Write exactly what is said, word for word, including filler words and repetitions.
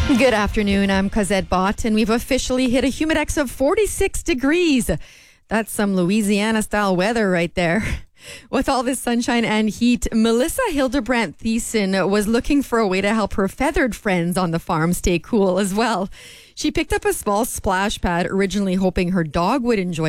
Good afternoon, I'm Cosette Bott, and we've officially hit a humidex of forty-six degrees. That's some Louisiana-style weather right there. With all this sunshine and heat, Melissa Hildebrandt Thiessen was looking for a way to help her feathered friends on the farm stay cool as well. She picked up a small splash pad, originally hoping her dog would enjoy